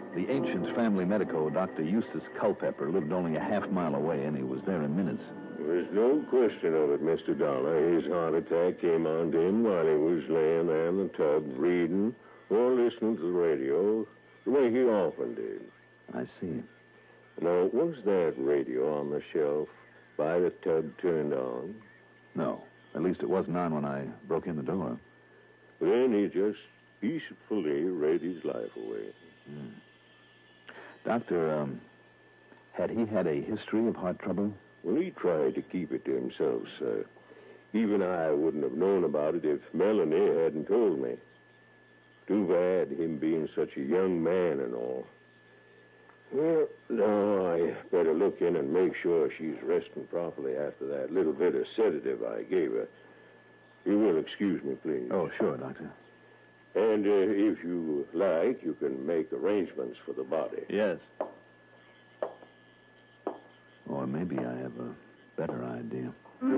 The ancient family medico, Dr. Eustace Culpepper, lived only a half-mile away, and he was there in minutes. There's no question of it, Mr. Dollar. His heart attack came on to him while he was laying there in the tub reading or listening to the radio, the way he often did. I see. Now, was that radio on the shelf by the tub turned on? No. At least it wasn't on when I broke in the door. Then he just peacefully read his life away. Doctor, had he had a history of heart trouble? Well, he tried to keep it to himself, sir. Even I wouldn't have known about it if Melanie hadn't told me. Too bad, him being such a young man and all. Well, now I better look in and make sure she's resting properly after that little bit of sedative I gave her. You will excuse me, please. Oh, sure, Doctor. And if you like, you can make arrangements for the body. Yes. Or maybe I have a better idea.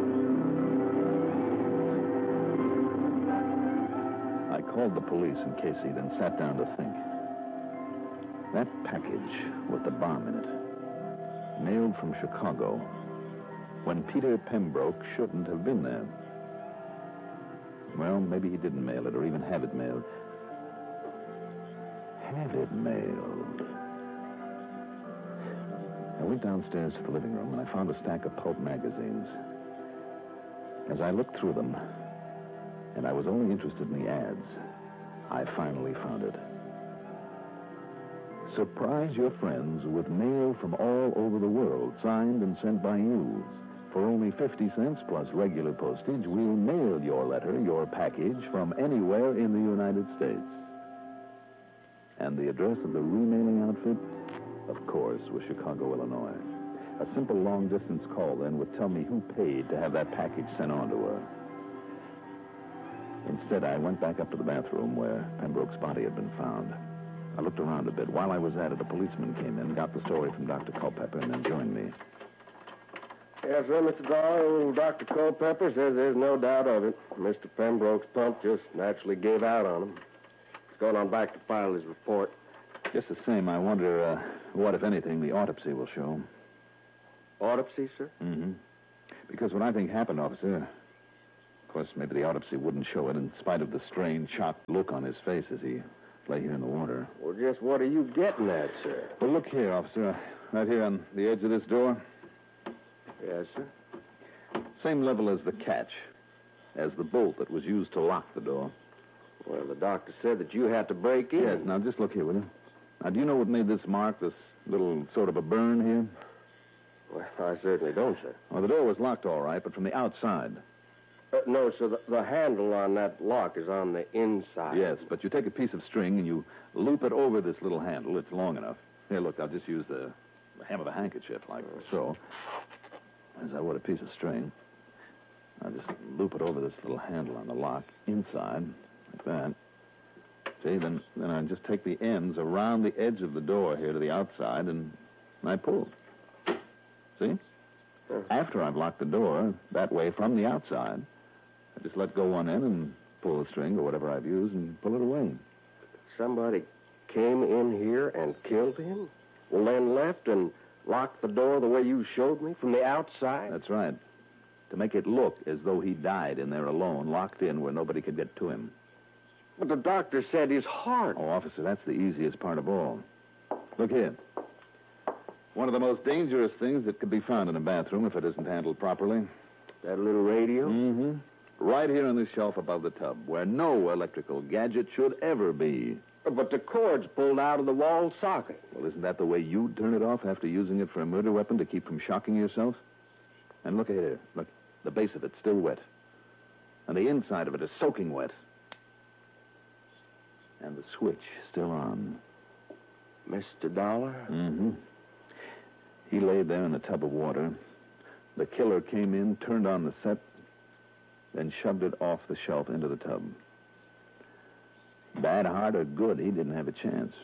I called the police and Casey, then sat down to think. That package with the bomb in it, mailed from Chicago, when Peter Pembroke shouldn't have been there. Well, maybe he didn't mail it or even have it mailed. Have it mailed. I went downstairs to the living room and I found a stack of pulp magazines. As I looked through them, and I was only interested in the ads, I finally found it. Surprise your friends with mail from all over the world, signed and sent by you. For only 50 cents plus regular postage, we'll mail your letter, your package, from anywhere in the United States. And the address of the remailing outfit, of course, was Chicago, Illinois. A simple long-distance call, then, would tell me who paid to have that package sent on to her. Instead, I went back up to the bathroom where Pembroke's body had been found. I looked around a bit. While I was at it, a policeman came in, got the story from Dr. Culpepper, and then joined me. Yes, sir, Mr. Dollar. Dr. Culpepper says there's no doubt of it. Mr. Pembroke's pump just naturally gave out on him. He's going on back to file his report. Just the same, I wonder what, if anything, the autopsy will show. Autopsy, sir? Mm-hmm. Because what I think happened, officer, of course, maybe the autopsy wouldn't show it in spite of the strained, shocked look on his face as he lay here in the water. Well, just what are you getting at, sir? Well, look here, officer. Right here on the edge of this door. Yes, sir. Same level as the catch, as the bolt that was used to lock the door. Well, the doctor said that you had to break in. Yes, now just look here, will you? Now, do you know what made this mark, this little sort of a burn here? Well, I certainly don't, sir. Well, the door was locked all right, but from the outside. No, sir, the handle on that lock is on the inside. Yes, but you take a piece of string and you loop it over this little handle. It's long enough. Here, look, I'll just use the hem of a handkerchief like so. As I would a piece of string. I'll just loop it over this little handle on the lock inside, like that. See, then I just take the ends around the edge of the door here to the outside, and I pull. See? After I've locked the door, that way from the outside, I just let go one end and pull the string or whatever I've used and pull it away. Somebody came in here and killed him? Well, then left and locked the door the way you showed me, from the outside? That's right. To make it look as though he died in there alone, locked in where nobody could get to him. But the doctor said his heart. Oh, officer, that's the easiest part of all. Look here. One of the most dangerous things that could be found in a bathroom if it isn't handled properly. That little radio? Mm-hmm. Right here on the shelf above the tub, where no electrical gadget should ever be. But the cord's pulled out of the wall socket. Well, isn't that the way you'd turn it off after using it for a murder weapon to keep from shocking yourself? And look here. Look, the base of it's still wet. And the inside of it is soaking wet. And the switch still on. Mr. Dollar? Mm-hmm. He lay there in a tub of water. The killer came in, turned on the set, then shoved it off the shelf into the tub. Bad heart or good, he didn't have a chance.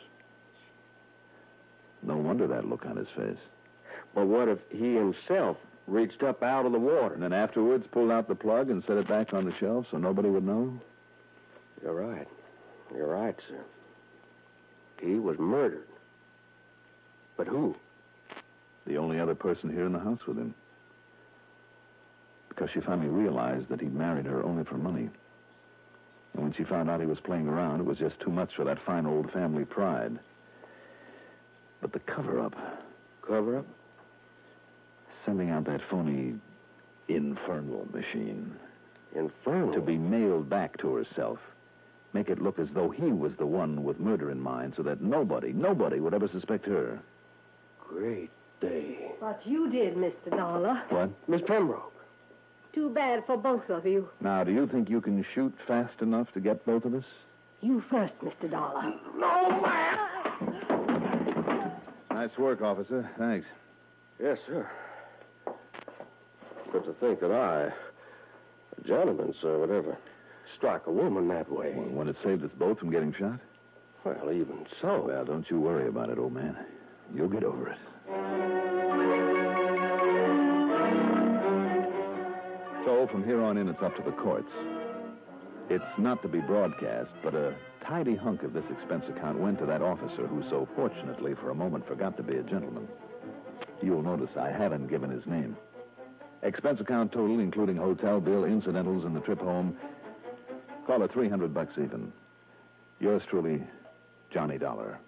No wonder that look on his face. But what if he himself reached up out of the water? And then afterwards pulled out the plug and set it back on the shelf so nobody would know? You're right. You're right, sir. He was murdered. But who? The only other person here in the house with him. Because she finally realized that he'd married her only for money. And when she found out he was playing around, it was just too much for that fine old family pride. But the cover-up... Cover-up? Sending out that phony infernal machine. Infernal? To be mailed back to herself. Make it look as though he was the one with murder in mind so that nobody would ever suspect her. Great day. What you did, Mr. Dollar. What? Miss Pembroke. Too bad for both of you. Now, do you think you can shoot fast enough to get both of us? You first, Mr. Dollar. No, man! Nice work, officer. Thanks. Yes, sir. But to think that I, a gentleman, sir, would ever strike a woman that way. Well, when it saved us both from getting shot? Well, even so. Well, don't you worry about it, old man. You'll get over it. So, from here on in, it's up to the courts. It's not to be broadcast, but a tidy hunk of this expense account went to that officer who so fortunately for a moment forgot to be a gentleman. You'll notice I haven't given his name. Expense account total, including hotel bill, incidentals, and the trip home, call it $300 even. Yours truly, Johnny Dollar.